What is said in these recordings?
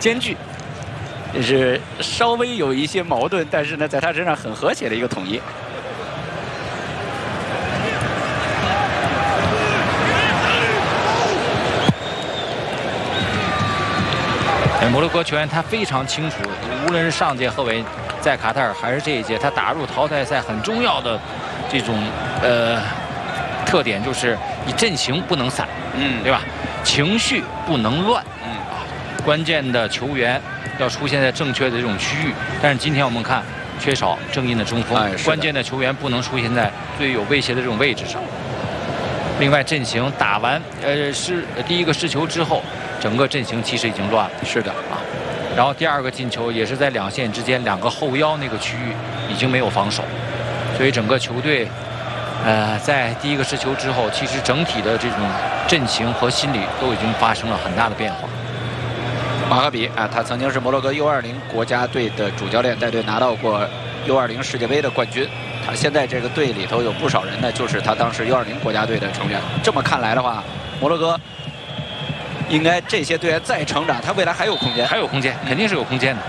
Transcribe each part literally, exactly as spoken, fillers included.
艰巨，也是稍微有一些矛盾，但是呢，在他身上很和谐的一个统一。 摩洛哥球员他非常清楚，无论是上届赫韦在卡塔尔，还是这一届，他打入淘汰赛很重要的这种呃特点就是你阵型不能散， 嗯， 对吧？情绪不能乱， 嗯啊，关键的球员要出现在正确的这种区域。但是今天我们看缺少正印的中锋， 哎、 关键的球员不能出现在最有威胁的这种位置上。另外阵型打完呃是第一个失球之后。 整个阵型其实已经乱了， 是的啊，然后第二个进球也是在两线之间，两个后腰那个区域已经没有防守，所以整个球队，呃，在第一个失球之后，其实整体的这种阵型和心理都已经发生了很大的变化。 马赫比啊，他曾经是摩洛哥 U 二零国家队的主教练，带队拿到过 U 二零世界杯的冠军。他现在这个队里头有不少人呢，就是他当时 U 二零国家队的成员。这么看来的话，摩洛哥。 应该这些队员再成长，他未来还有空间， 还有空间，肯定是有空间的。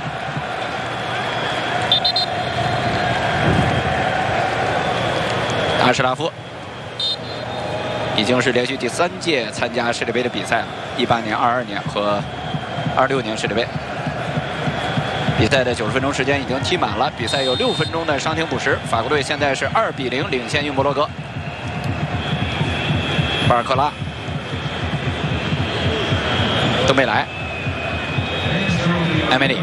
阿什拉夫已经是连续第三届参加世界杯的比赛了，一八年、二二年和二六年世界杯。比赛的九十分钟时间已经踢满了，比赛有六分钟的伤停补时。法国队现在是二比零领先于摩洛哥。巴尔克拉。 登贝莱，埃梅里，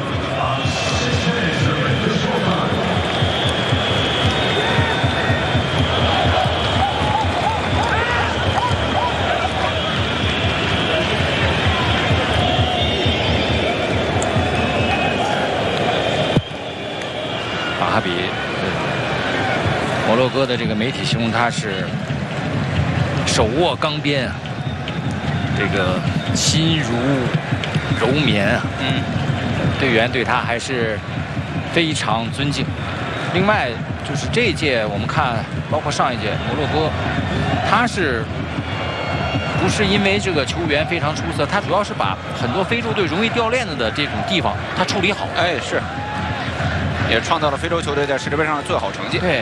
马哈比，摩洛哥的这个媒体形容他是手握钢鞭啊，这个。 心如柔绵啊， 嗯， 队员对他还是非常尊敬。另外就是这一届我们看，包括上一届摩洛哥，他是不是因为这个球员非常出色？他主要是把很多非洲队容易掉链子的这种地方他处理好。 哎，是，也创造了非洲球队在世界杯上的最好成绩。 对，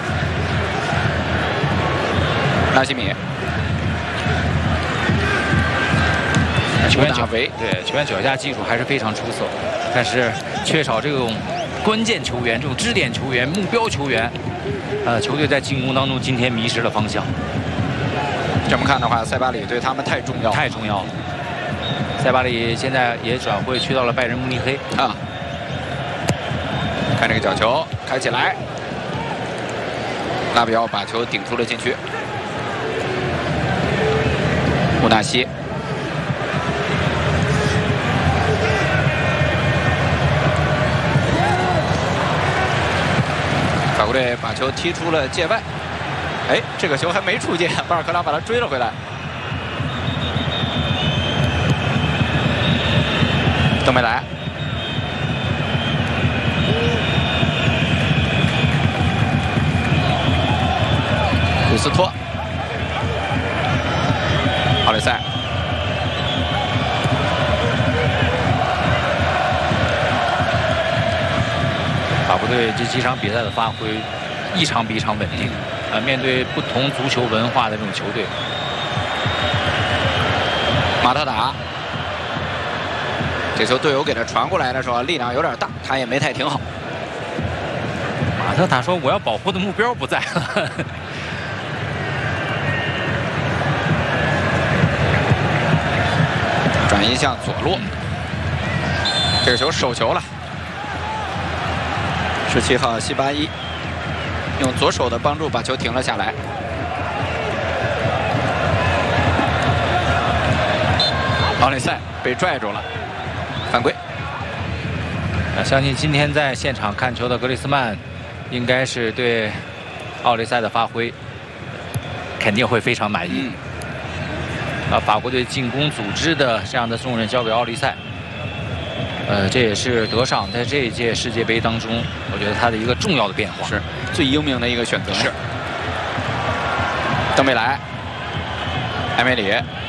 纳西米。 球员脚对球员脚下技术还是非常出色，但是缺少这种关键球员、这种支点球员、目标球员，呃，球队在进攻当中今天迷失了方向。 这么看的话，塞巴里对他们太重要， 太重要了。塞巴里现在也转会去到了拜仁慕尼黑啊。看这个角球开起来，拉比奥把球顶出了禁区，乌纳西。 法国队把球踢出了界外，哎，这个球还没出界，巴尔克拉把他追了回来。登贝莱，古斯托，奥雷塞。 法国队这几场比赛的发挥，一场比一场稳定。啊，面对不同足球文化的这种球队， 马特达，这球队友给他传过来的时候力量有点大，他也没太停好。 马特达说：“我要保护的目标不在了。” 转移向左路，这个球手球了。 十七号西巴伊用左手的帮助把球停了下来。奥内塞被拽住了，犯规。 相信今天在现场看球的格里斯曼，应该是对奥雷塞的发挥肯定会非常满意。把法国队进攻组织的这样的重任交给奥利塞。 呃，这也是德尚在这一届世界杯当中，我觉得他的一个重要的变化， 是最英明的一个选择。 是。 登贝莱，埃梅里。